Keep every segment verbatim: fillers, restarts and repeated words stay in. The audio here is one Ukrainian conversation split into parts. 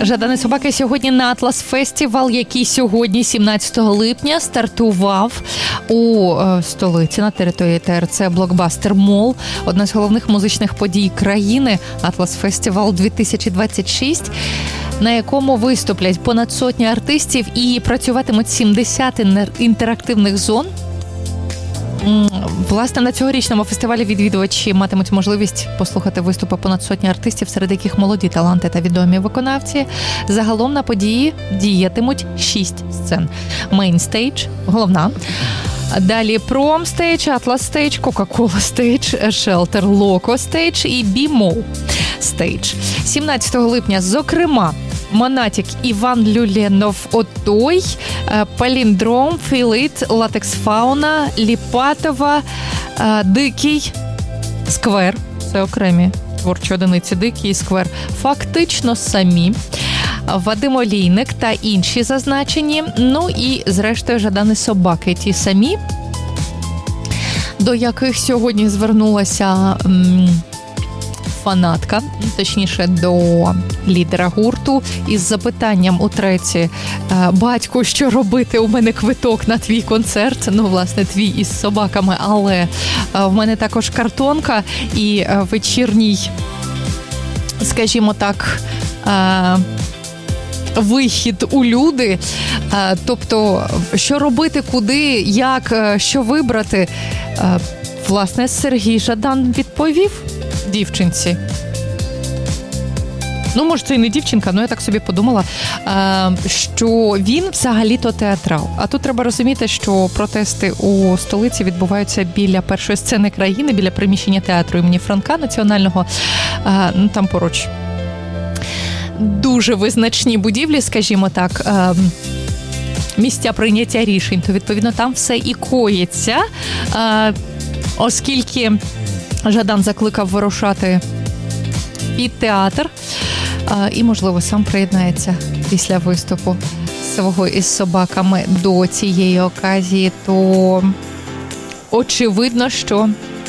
Жадани собаки сьогодні на Атлас Фестивал, який сьогодні, сімнадцятого липня, стартував у е, столиці на території ТРЦ Блокбастер Мол. Одна з головних музичних подій країни – Атлас Фестивал дві тисячі двадцять шість, на якому виступлять понад сотні артистів і працюватимуть сімдесят інтерактивних зон. Власне, на цьогорічному фестивалі відвідувачі матимуть можливість послухати виступи понад сотні артистів, серед яких молоді таланти та відомі виконавці. Загалом на події діятимуть шість сцен. Мейнстейдж – головна. Далі Пром стейдж, Атлас стейдж, Кока-Кола стейдж, Шелтер Локо стейдж і Бі-Мол стейдж. сімнадцятого липня, зокрема, Монатік, Іван Люленов, Отой, Паліндром, Філіт, Латекс Фауна, Ліпатова, Дикий, Сквер, це окремі творчі одиниці, Дикий і Сквер, фактично самі, Вадим Олійник та інші зазначені, ну і, зрештою, Жадани собаки, ті самі, до яких сьогодні звернулася м- фанатка, точніше, до лідера гурту, із запитанням у треці: «Батько, що робити? У мене квиток на твій концерт». Ну, власне, твій із собаками, але в мене також картонка і вечірній, скажімо так, вихід у люди. Тобто, що робити, куди, як, що вибрати? Власне, Сергій Жадан відповів дівчинці. Ну, може, це і не дівчинка, але я так собі подумала, що він взагалі-то театрал. А тут треба розуміти, що протести у столиці відбуваються біля першої сцени країни, біля приміщення театру імені Франка національного. Ну, там поруч дуже визначні будівлі, скажімо так, місця прийняття рішень. То, відповідно, там все і коїться, оскільки Жадан закликав вирушати під театр і, можливо, сам приєднається після виступу свого із собаками до цієї оказії, то очевидно, що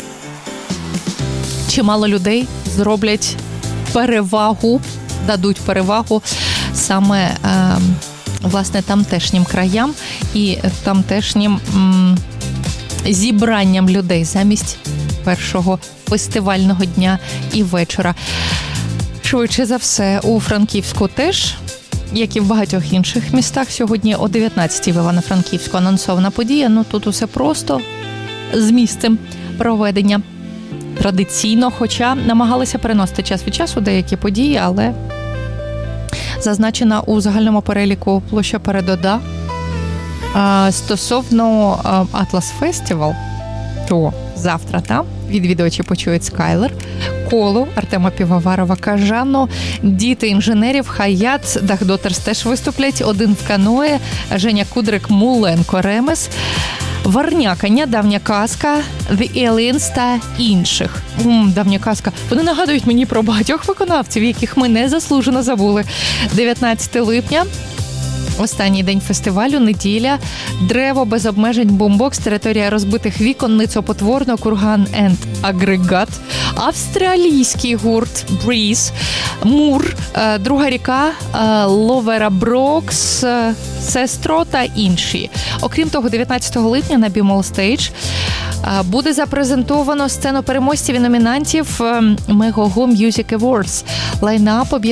чимало людей зроблять перевагу, дадуть перевагу саме, власне, тамтешнім краям і тамтешнім м, зібранням людей замість першого фестивального дня і вечора. Швидше за все, у Франківську теж, як і в багатьох інших містах, сьогодні о дев'ятнадцятій в Івано-Франківську анонсована подія. Ну, тут усе просто з місцем проведення традиційно, хоча намагалися переносити час від часу деякі події, але зазначена у загальному переліку площа Передода. Стосовно Атлас Фестивал, то завтра там відвідувачі почують Скайлер, Колу, Артема Півоварова, Кажану, Діти інженерів, Хаят, Дахдотерс теж виступлять, Один в каное, Женя Кудрик, Муленко, Ремес, Варнякання, Давня казка, The Aliens та інших. М, Давня казка. Вони нагадують мені про багатьох виконавців, яких ми незаслужено забули. дев'ятнадцятого липня, останній день фестивалю, неділя, Древо без обмежень, Бумбокс, Територія розбитих вікон, Ницопотворно, Курган енд Агрегат, австралійський гурт Breeze, Мур, Друга ріка, Ловера Брокс, Сестро та інші. Окрім того, дев'ятнадцятого липня на Бі-Мол стейдж буде запрезентовано сцену переможців і номінантів Megogo Music Awards. Лайнап